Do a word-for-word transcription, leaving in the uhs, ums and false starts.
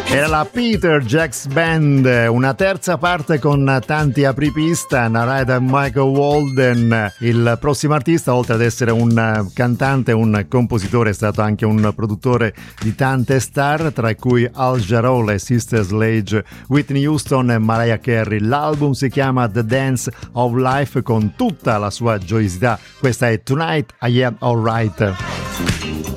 Era la Peter Jacks Band, una terza parte con tanti apripista, narrata da Michael Walden. Il prossimo artista, oltre ad essere un cantante, un compositore, è stato anche un produttore di tante star, tra cui Al Jarreau, le Sister Sledge, Whitney Houston e Mariah Carey. L'album si chiama The Dance of Life con tutta la sua gioiosità. Questa è Tonight I Am Alright.